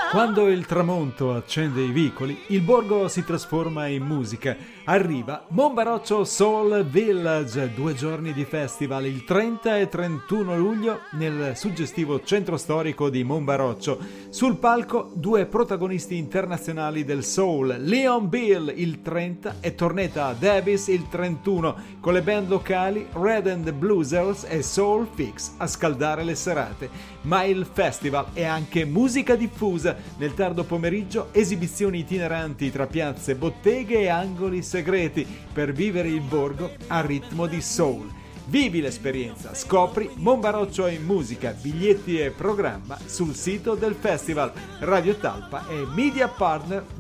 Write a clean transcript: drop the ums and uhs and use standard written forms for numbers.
Quando il tramonto accende i vicoli, il borgo si trasforma in musica. Arriva Monbaroccio Soul Village, 2 giorni di festival, il 30 e 31 luglio nel suggestivo centro storico di Monbaroccio. Sul palco 2 protagonisti internazionali del soul, Leon Bill il 30 e Tornetta Davis il 31, con le band locali Red and the Bluesers e Soul Fix a scaldare le serate. Ma il festival è anche musica diffusa. Nel tardo pomeriggio esibizioni itineranti tra piazze, botteghe e angoli segreti per vivere il borgo a ritmo di soul. Vivi l'esperienza, scopri Monbaroccio in musica, biglietti e programma sul sito del festival. Radio Talpa è media partner